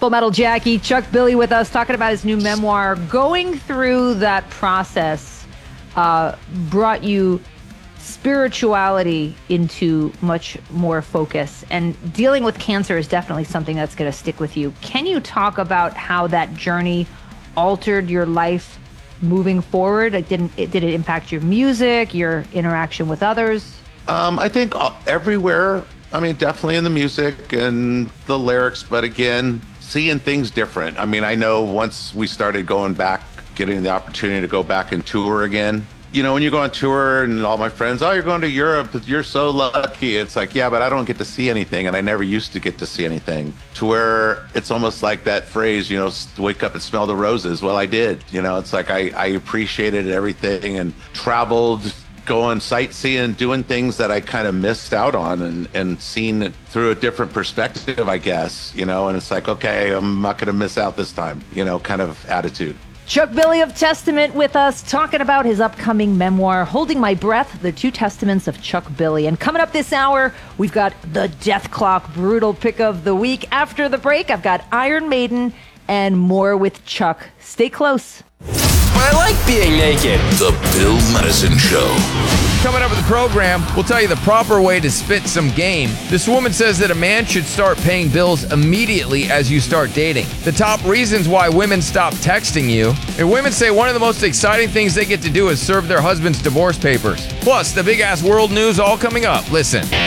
Full Metal Jackie, Chuck Billy with us, talking about his new memoir. Going through that process brought you spirituality into much more focus, and dealing with cancer is definitely something that's going to stick with you. Can you talk about how that journey altered your life moving forward? Did it impact your music, your interaction with others? I think everywhere. I mean, definitely in the music and the lyrics, but again, seeing things different. I mean, I know once we started going back, getting the opportunity to go back and tour again, you know, when you go on tour and all my friends, oh, you're going to Europe, you're so lucky. It's like, yeah, but I don't get to see anything, and I never used to get to see anything. To where it's almost like that phrase, you know, wake up and smell the roses. Well, I did. You know, it's like I appreciated everything and traveled, going sightseeing, doing things that I kind of missed out on, and seen it through a different perspective, I guess, you know, and it's like, okay, I'm not going to miss out this time, you know, kind of attitude. Chuck Billy of Testament with us, talking about his upcoming memoir, Holding My Breath, The Two Testaments of Chuck Billy. And coming up this hour, we've got the Death Clock Brutal Pick of the Week. After the break, I've got Iron Maiden and more with Chuck. Stay close. I like being naked. The Bill Madison Show. Coming up with the program, we'll tell you the proper way to spit some game. This woman says that a man should start paying bills immediately as you start dating. The top reasons why women stop texting you. And women say one of the most exciting things they get to do is serve their husband's divorce papers. Plus, the big-ass world news all coming up. Listen. 5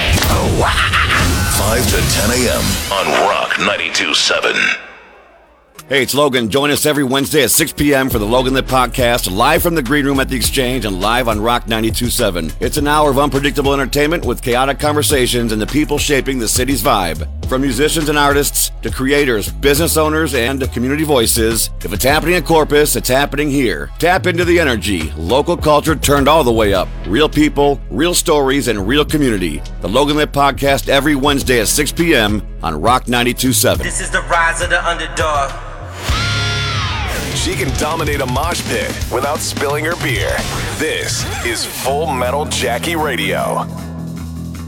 to 10 a.m. on Rock 92.7. Hey, it's Logan. Join us every Wednesday at 6 p.m. for the Logan Lit Podcast, live from the Green Room at the Exchange and live on Rock 92.7. It's an hour of unpredictable entertainment with chaotic conversations and the people shaping the city's vibe. From musicians and artists to creators, business owners, and community voices, if it's happening in Corpus, it's happening here. Tap into the energy. Local culture turned all the way up. Real people, real stories, and real community. The Logan Lit Podcast every Wednesday at 6 p.m. on Rock 92.7. This is the rise of the underdog. She can dominate a mosh pit without spilling her beer. This is Full Metal Jackie Radio.